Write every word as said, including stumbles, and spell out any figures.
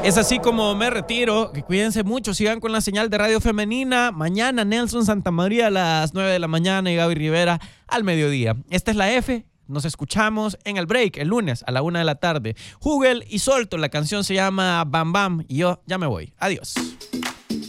Es así como me retiro. Que cuídense mucho, sigan con la señal de Radio Femenina. Mañana Nelson Santamaría a las nueve de la mañana y Gaby Rivera al mediodía. Esta es la F. Nos escuchamos en el break el lunes a la una de la tarde. Jugel y Solto, la canción se llama Bam Bam y yo ya me voy. Adiós.